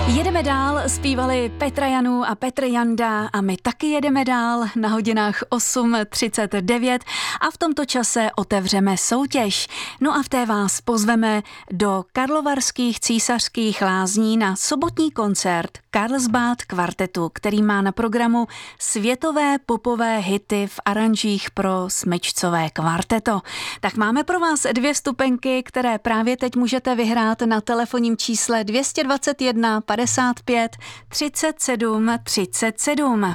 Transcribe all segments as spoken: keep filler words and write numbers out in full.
Jedeme dál, zpívali Petra Janů a Petr Janda a my taky jedeme dál na hodinách osm třicet devět a v tomto čase otevřeme soutěž. No a v té vás pozveme do Karlovarských císařských lázní na sobotní koncert Karlsbad kvartetu, který má na programu světové popové hity v aranžích pro smyčcové kvarteto. Tak máme pro vás dvě vstupenky, které právě teď můžete vyhrát na telefonním čísle dvě stě dvacet jedna padesát pět třicet sedm třicet sedm.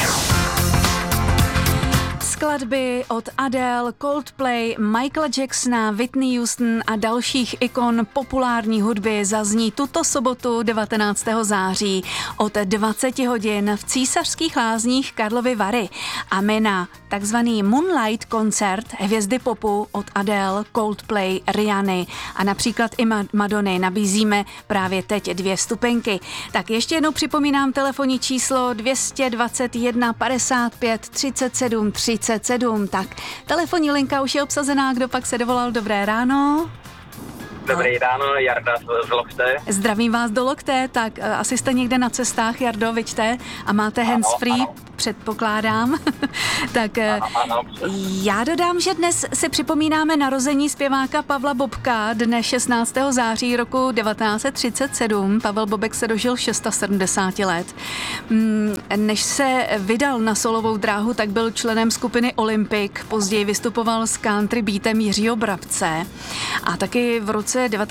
Skladby od Adele, Coldplay, Michaela Jacksona, Whitney Houston a dalších ikon populární hudby zazní tuto sobotu devatenáctého září od dvacet hodin v Císařských lázních Karlovy Vary. A my na takzvaný Moonlight koncert hvězdy popu od Adele, Coldplay, Rihanny a například i Madony nabízíme právě teď dvě vstupenky. Tak ještě jednou připomínám telefonní číslo dvě stě dvacet jedna padesát pět třicet sedm třicet sedm. Tak telefonní linka už je obsazená, kdo pak se dovolal. Dobré ráno. Dobrý ráno, Jarda z Lokte. Zdravím vás do Lokte, tak asi jste někde na cestách, Jardo, viďte, a máte handsfree, předpokládám. Tak ano, ano. Já dodám, že dnes si připomínáme narození zpěváka Pavla Bobka dne šestnáctého září roku devatenáct set třicet sedm. Pavel Bobek se dožil sedmdesáti šesti let. Než se vydal na solovou dráhu, tak byl členem skupiny Olympic, později vystupoval s country beatem Jiřího Brabce a taky v roce